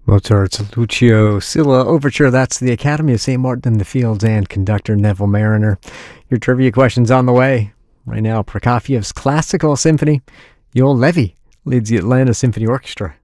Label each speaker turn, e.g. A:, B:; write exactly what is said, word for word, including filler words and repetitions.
A: Mozart's Lucio Silla Overture. That's the Academy of Saint Martin in the Fields and conductor Neville Mariner. Your trivia question's on the way. Right now, Prokofiev's Classical Symphony. Yoel Levy leads the Atlanta Symphony Orchestra.